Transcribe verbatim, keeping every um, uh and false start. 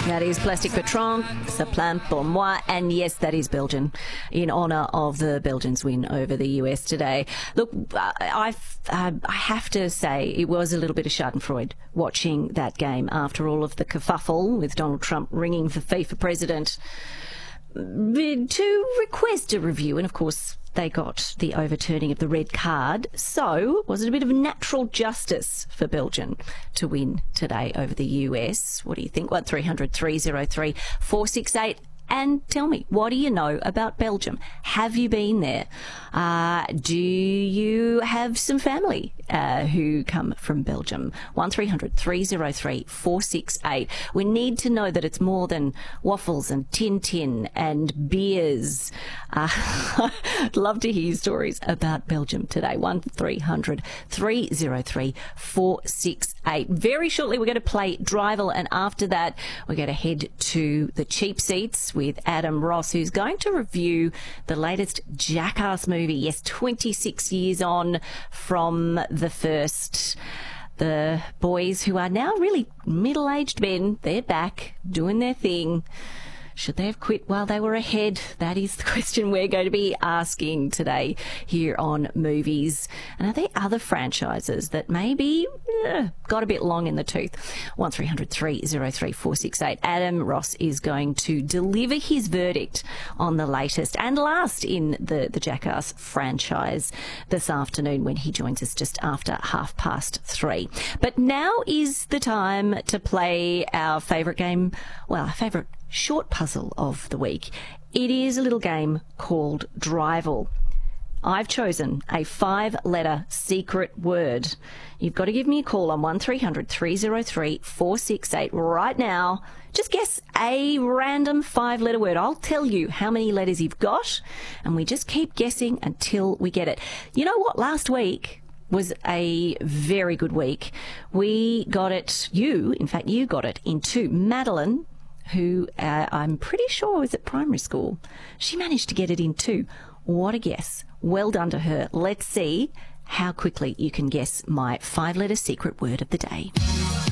That is Plastic Patron, C'est plein pour moi, and yes, that is Belgian, in honour of the Belgians' win over the U S today. Look, I've, uh, I have to say it was a little bit of schadenfreude watching that game after all of the kerfuffle with Donald Trump ringing the FIFA president to request a review, and of course they got the overturning of the red card. So was it a bit of natural justice for Belgium to win today over the U S? What do you think? one three hundred three oh three four six eight. And tell me, what do you know about Belgium? Have you been there? Uh, do you have some family uh, who come from Belgium? one three hundred three oh three four six eight. We need to know that it's more than waffles and Tintin and beers. Uh, I'd love to hear stories about Belgium today. one three hundred three oh three four six eight. Very shortly, we're going to play Drival, and after that, we're going to head to the cheap seats with Adam Ross, who's going to review the latest Jackass movie. Yes, twenty-six years on from the first. The boys, who are now really middle-aged men, they're back doing their thing. Should they have quit while they were ahead? That is the question we're going to be asking today here on Movies. And are there other franchises that maybe uh, got a bit long in the tooth? one three hundred three oh three four six eight. Adam Ross is going to deliver his verdict on the latest and last in the, the Jackass franchise this afternoon when he joins us just after half past three. But now is the time to play our favourite game, well, our favourite short puzzle of the week. It is a little game called Drival. I've chosen a five-letter secret word. You've got to give me a call on one three hundred three oh three four six eight right now. Just guess a random five-letter word. I'll tell you how many letters you've got, and we just keep guessing until we get it. You know what? Last week was a very good week. We got it, you, in fact, you got it in two. Madeline, who uh, I'm pretty sure was at primary school, she managed to get it in two. What a guess. Well done to her. Let's see how quickly you can guess my five-letter secret word of the day.